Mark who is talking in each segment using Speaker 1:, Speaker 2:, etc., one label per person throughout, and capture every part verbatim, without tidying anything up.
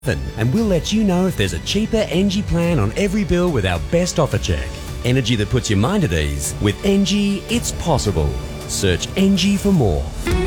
Speaker 1: And we'll let you know if there's a cheaper Engie plan on every bill with our best offer check. Energy that puts your mind at ease. With Engie, it's possible. Search Engie for more.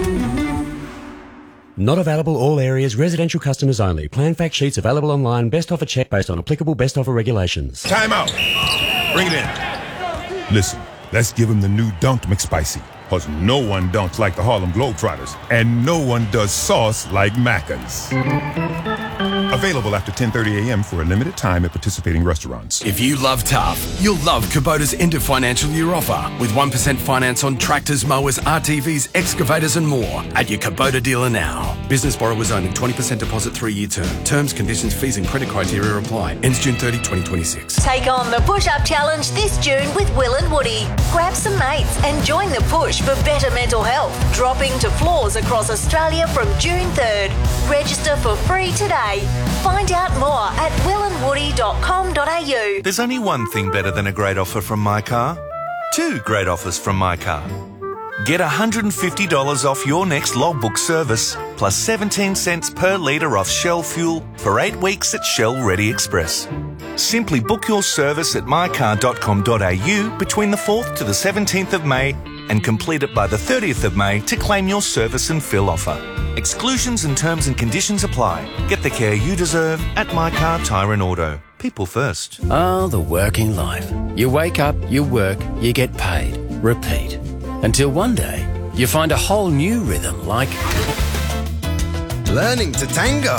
Speaker 1: Not available all areas, residential customers only. Plan fact sheets available online. Best offer check based on applicable best offer regulations.
Speaker 2: Time out. Bring it in. Listen, let's give him the new Dunked McSpicy. Because no one dunks like the Harlem Globetrotters. And no one does sauce like Macca's. Available after ten thirty a.m. for a limited time at participating restaurants.
Speaker 3: If you love tough, you'll love Kubota's end of financial year offer with one percent finance on tractors, mowers, R T Vs, excavators and more at your Kubota dealer now. Business borrowers only, twenty percent deposit, three-year term. Terms, conditions, fees and credit criteria apply. Ends June thirtieth, twenty twenty-six.
Speaker 4: Take on the push-up challenge this June with Will and Woody. Grab some mates and join the push for better mental health. Dropping to floors across Australia from June third. Register for free today. Find out more at will and woody dot com dot a u.
Speaker 5: There's only one thing better than a great offer from My Car. Two great offers from My Car. Get one hundred fifty dollars off your next logbook service, plus seventeen cents per litre off Shell fuel for eight weeks at Shell Ready Express. Simply book your service at my car dot com dot a u between the fourth to the seventeenth of May and complete it by the thirtieth of May to claim your service and fill offer. Exclusions and terms and conditions apply. Get the care you deserve at My Car Tyre and Auto. People first.
Speaker 6: Oh, the working life. You wake up, you work, you get paid. Repeat. Until one day, you find a whole new rhythm like...
Speaker 7: learning to tango.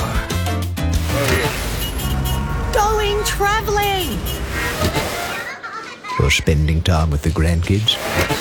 Speaker 8: Going travelling.
Speaker 7: Or spending time with the grandkids.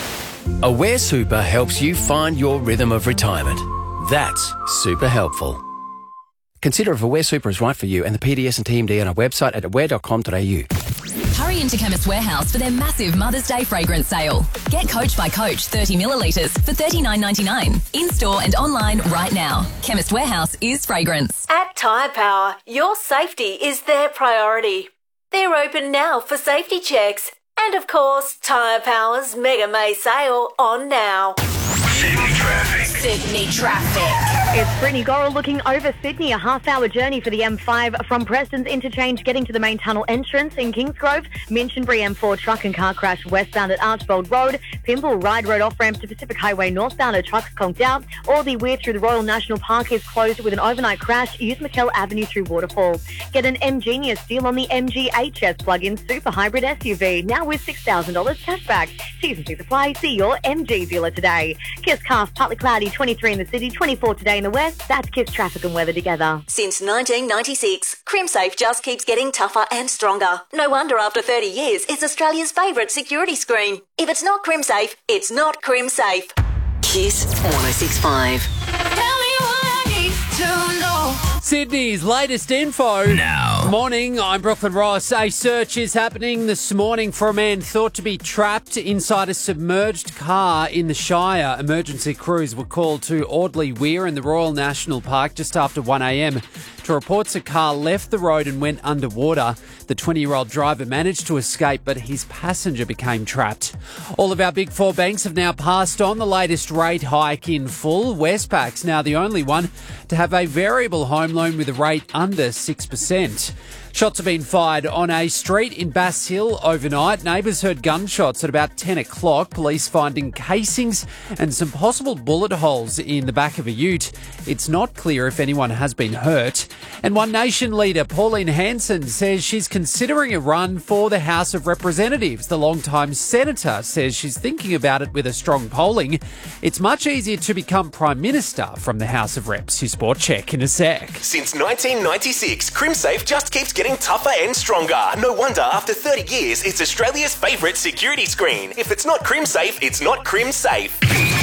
Speaker 6: Aware Super helps you find your rhythm of retirement. That's super helpful. Consider if Aware Super is right for you and the P D S and T M D on our website at aware dot com dot a u.
Speaker 9: Hurry into Chemist Warehouse for their massive Mother's Day fragrance sale. Get Coach by Coach thirty millilitres for thirty-nine ninety-nine. In-store and online right now. Chemist Warehouse is fragrance.
Speaker 4: At Tyre Power, your safety is their priority. They're open now for safety checks. And of course, Tyre Power's Mega May sale on now.
Speaker 10: Sydney traffic.
Speaker 11: Sydney traffic. It's Brittany Gorrell looking over Sydney, a half-hour journey for the M five from Preston's Interchange getting to the main tunnel entrance in Kingsgrove, Minchinbury M four truck and car crash westbound at Archbold Road, Pymble Ride Road off-ramp to Pacific Highway northbound, a truck's conked out, or the weir through the Royal National Park is closed with an overnight crash, use McKell Avenue through Waterfall. Get an M-Genius deal on the M G H S plug-in super hybrid S U V, now with six thousand dollars cashback. T's and C's apply. See your M G dealer today. Kiss Calf, partly cloudy, twenty-three in the city, twenty-four today in the west. That's Kiss traffic and weather together.
Speaker 4: Since nineteen ninety-six, CrimSafe just keeps getting tougher and stronger. No wonder after thirty years, it's Australia's favourite security screen. If it's not CrimSafe, it's not CrimSafe.
Speaker 12: Kiss one oh six point five.
Speaker 8: Tell me what I need to know.
Speaker 13: Sydney's latest info.
Speaker 3: Now.
Speaker 13: Morning, I'm Brooklyn Ross. A search is happening this morning for a man thought to be trapped inside a submerged car in the Shire. Emergency crews were called to Audley Weir in the Royal National Park just after one a.m. to reports a car left the road and went underwater. The twenty-year-old driver managed to escape, but his passenger became trapped. All of our big four banks have now passed on the latest rate hike in full. Westpac's now the only one to have a variable home loan with a rate under six percent. Shots have been fired on a street in Bass Hill overnight. Neighbours heard gunshots at about ten o'clock. Police finding casings and some possible bullet holes in the back of a ute. It's not clear if anyone has been hurt. And One Nation leader Pauline Hanson says she's considering a run for the House of Representatives. The longtime senator says she's thinking about it with a strong polling. It's much easier to become Prime Minister from the House of Reps. Your sport check in a sec.
Speaker 14: Since nineteen ninety-six, CrimSafe just keeps getting tougher and stronger. No wonder after thirty years, it's Australia's favourite security screen. If it's not CrimSafe, it's not CrimSafe.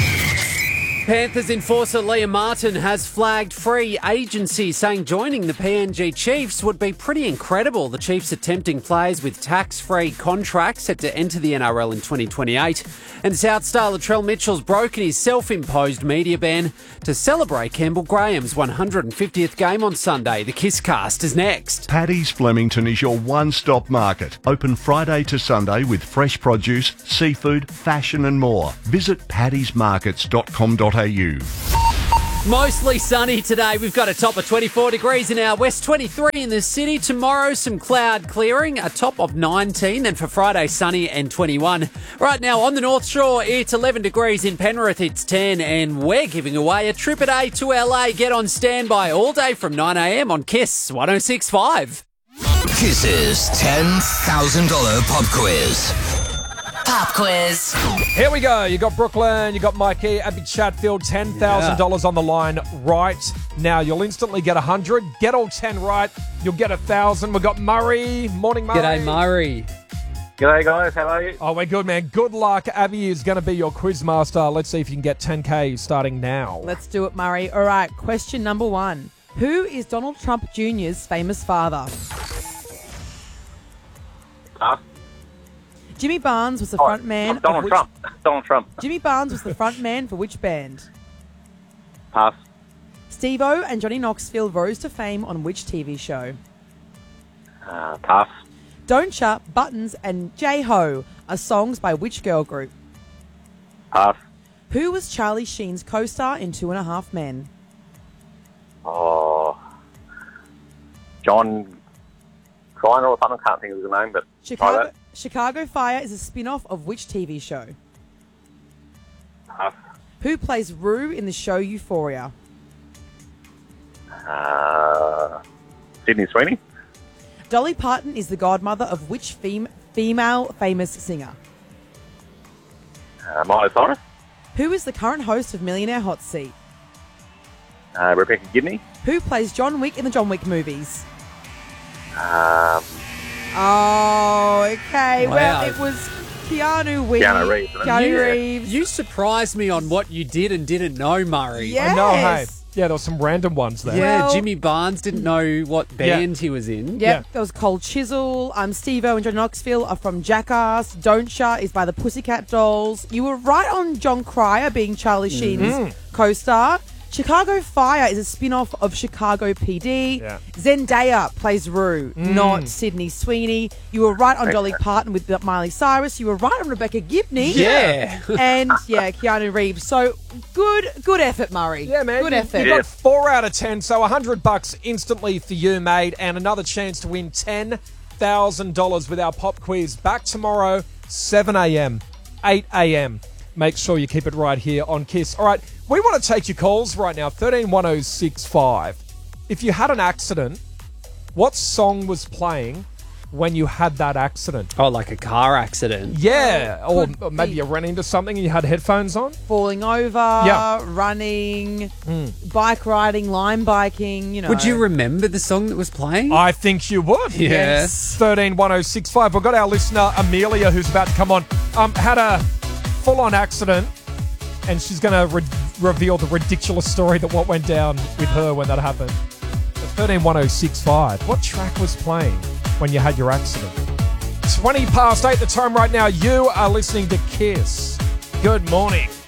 Speaker 13: Panthers enforcer Liam Martin has flagged free agency, saying joining the P N G Chiefs would be pretty incredible. The Chiefs are tempting players with tax-free contracts set to enter the N R L in twenty twenty-eight. And South star Latrell Mitchell's broken his self-imposed media ban to celebrate Campbell Graham's one hundred fiftieth game on Sunday. The Kisscast is next.
Speaker 15: Paddy's Flemington is your one-stop market. Open Friday to Sunday with fresh produce, seafood, fashion and more. Visit paddys markets dot com dot a u.
Speaker 13: Mostly sunny today. We've got a top of twenty-four degrees in our west, twenty-three in the city. Tomorrow, some cloud clearing, a top of nineteen. Then for Friday, sunny and twenty-one. Right now on the North Shore, it's eleven degrees in Penrith. It's ten, and we're giving away a trip a day to L A. Get on standby all day from nine a.m. on Kiss one oh six point five.
Speaker 16: Kiss's ten thousand dollars pop quiz.
Speaker 9: Pop quiz.
Speaker 17: Here we go. You got Brooklyn, you got Mikey, Abby Chatfield, ten thousand dollars yeah. on the line right now. You'll instantly get one hundred. Get all ten right, you'll get one thousand. We've got Murray. Morning, Murray.
Speaker 13: G'day, Murray.
Speaker 18: G'day, guys. How are you?
Speaker 17: Oh, we're good, man. Good luck. Abby is going to be your quiz master. Let's see if you can get ten K starting now.
Speaker 19: Let's do it, Murray. All right, question number one. Who is Donald Trump Junior's famous father?
Speaker 18: Huh?
Speaker 19: Jimmy Barnes was the
Speaker 18: oh,
Speaker 19: front man.
Speaker 18: Donald
Speaker 19: which...
Speaker 18: Trump. Donald Trump.
Speaker 19: Jimmy Barnes was the front man for which band?
Speaker 18: Pass.
Speaker 19: Steve-O and Johnny Knoxville rose to fame on which T V show?
Speaker 18: Uh, pass.
Speaker 19: Don't Shut, Buttons and J-Ho are songs by which girl group?
Speaker 18: Pass.
Speaker 19: Who was Charlie Sheen's co-star in Two and a Half Men?
Speaker 18: Oh, John Criner or something. Can't think of his name, but
Speaker 19: Chicago, Chicago Fire is a spin-off of which T V show?
Speaker 18: Pass.
Speaker 19: Who plays Rue in the show Euphoria?
Speaker 18: Uh, Sydney Sweeney.
Speaker 19: Dolly Parton is the godmother of which fem- female famous singer?
Speaker 18: Uh, Miley Cyrus.
Speaker 19: Who is the current host of Millionaire Hot Seat?
Speaker 18: Uh, Rebecca Gibney.
Speaker 19: Who plays John Wick in the John Wick movies?
Speaker 18: Um,
Speaker 19: oh, okay.
Speaker 13: Wow.
Speaker 19: Well, it was Keanu Reeves.
Speaker 18: Keanu Reeves.
Speaker 19: Keanu
Speaker 13: you,
Speaker 19: Reeves.
Speaker 13: You surprised me on what you did and didn't know, Murray.
Speaker 19: Yes.
Speaker 17: I know, hey. Yeah, there were some random ones there.
Speaker 13: Yeah,
Speaker 19: Well-
Speaker 13: Jimmy Barnes didn't know what band
Speaker 17: Yeah.
Speaker 13: he was in.
Speaker 19: Yep,
Speaker 17: Yeah.
Speaker 19: there was Cold Chisel. Um, Steve-O and John Knoxville are from Jackass. Don't Shut is by the Pussycat Dolls. You were right on John Cryer being Charlie Sheen's
Speaker 17: Mm.
Speaker 19: co-star. Chicago Fire is a spin-off of Chicago P D.
Speaker 17: Yeah.
Speaker 19: Zendaya plays Rue,
Speaker 17: Mm.
Speaker 19: not Sydney Sweeney. You were right on Dolly Parton with Miley Cyrus. You were right on Rebecca Gibney.
Speaker 13: Yeah.
Speaker 19: And, yeah, Keanu Reeves. So, good good effort, Murray.
Speaker 17: Yeah, man.
Speaker 19: Good
Speaker 17: you,
Speaker 19: effort.
Speaker 17: You got four out of ten, so one hundred bucks instantly for you, mate, and another chance to win ten thousand dollars with our pop quiz. Back tomorrow, seven a.m., eight a.m. Make sure you keep it right here on Kiss. All right, we want to take your calls right now, thirteen one oh six five. If you had an accident, what song was playing when you had that accident?
Speaker 13: Oh, like a car accident.
Speaker 17: Yeah, or
Speaker 19: Could
Speaker 17: maybe
Speaker 19: be-
Speaker 17: you ran into something and you had headphones on.
Speaker 19: Falling over,
Speaker 17: Yeah.
Speaker 19: running,
Speaker 17: Mm.
Speaker 19: bike riding, line biking, you know.
Speaker 13: Would you remember the song that was playing?
Speaker 17: I think you would.
Speaker 13: Yes.
Speaker 17: thirteen one oh six five. We've got our listener, Amelia, who's about to come on. Um, had a full-on accident, and she's going to re- reveal the ridiculous story that what went down with her when that happened. thirteen one oh six five. What track was playing when you had your accident? twenty past eight the time right now. You are listening to Kiss. Good morning.